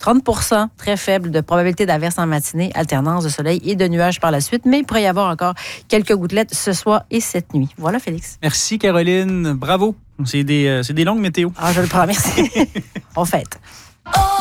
30 %, très faible de probabilité d'averse en matinée, alternance de soleil et de nuages par la suite, mais il pourrait y avoir encore quelques gouttelettes ce soir et cette nuit. Voilà, Félix. Merci, Caroline. Bravo. C'est des longues météos. Je le prends, merci. On fête.